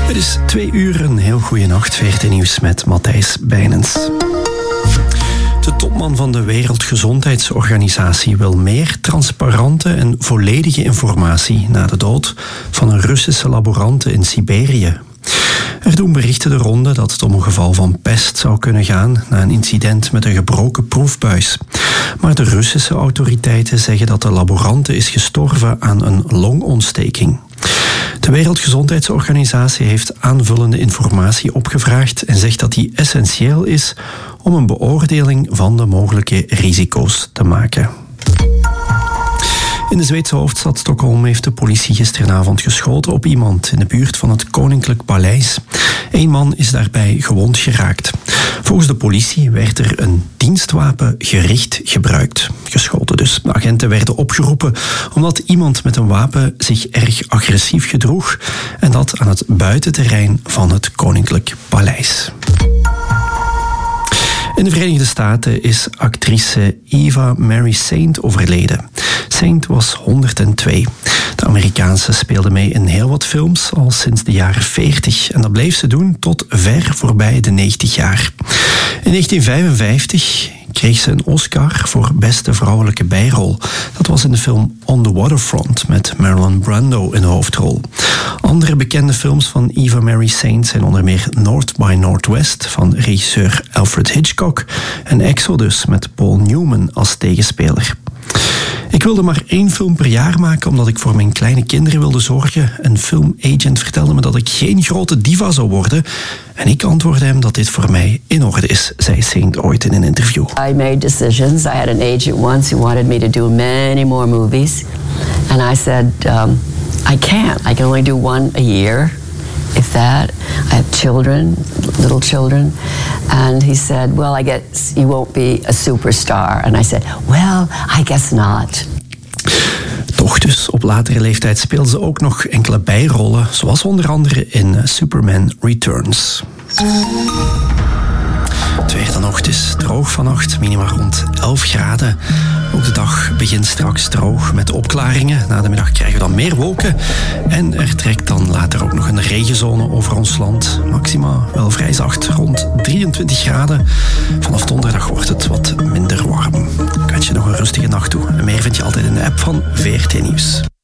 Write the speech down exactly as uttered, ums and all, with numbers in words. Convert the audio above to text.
Het is twee uur, een heel goede nacht. V R T Nieuws met Matthijs Bijnens. De topman van de Wereldgezondheidsorganisatie wil meer transparante en volledige informatie na de dood van een Russische laborante in Siberië. Er doen berichten de ronde dat het om een geval van pest zou kunnen gaan na een incident met een gebroken proefbuis. Maar de Russische autoriteiten zeggen dat de laborante is gestorven aan een longontsteking. De Wereldgezondheidsorganisatie heeft aanvullende informatie opgevraagd en zegt dat die essentieel is om een beoordeling van de mogelijke risico's te maken. In de Zweedse hoofdstad Stockholm heeft de politie gisteravond geschoten op iemand in de buurt van het Koninklijk Paleis. Eén man is daarbij gewond geraakt. Volgens de politie werd er een dienstwapen gericht gebruikt. Geschoten dus. De agenten werden opgeroepen omdat iemand met een wapen zich erg agressief gedroeg en dat aan het buitenterrein van het Koninklijk Paleis. In de Verenigde Staten is actrice Eva Mary Saint overleden. Saint was honderdtwee. De Amerikaanse speelde mee in heel wat films al sinds de jaren veertig. En dat bleef ze doen tot ver voorbij de negentig jaar. In negentien vijfenvijftig kreeg ze een Oscar voor beste vrouwelijke bijrol. Dat was in de film On the Waterfront met Marlon Brando in de hoofdrol. Andere bekende films van Eva Mary Saint zijn onder meer North by Northwest van regisseur Alfred Hitchcock en Exodus met Paul Newman als tegenspeler. Ik wilde maar één film per jaar maken omdat ik voor mijn kleine kinderen wilde zorgen. Een filmagent vertelde me dat ik geen grote diva zou worden. En ik antwoordde hem dat dit voor mij in orde is, zei Saint ooit in een interview. I made decisions. I had an agent once who wanted me to do many more movies. And I said, um, I can't. I can only do one a year, if that. I have children, little children. And he said, well, I guess you won't be a superstar. And I said, well, I guess not. Toch dus, op latere leeftijd speelde ze ook nog enkele bijrollen, zoals onder andere in Superman Returns. Het weer dan nog, het is droog vannacht, minima rond elf graden. Ook de dag begint straks droog met opklaringen. Na de middag krijgen we dan meer wolken. En er trekt dan later ook nog een regenzone over ons land. Maxima wel vrij zacht, rond drieëntwintig graden. Vanaf donderdag wordt het wat minder warm. Ik wens je nog een rustige nacht toe. En meer vind je altijd in de app van V R T Nieuws.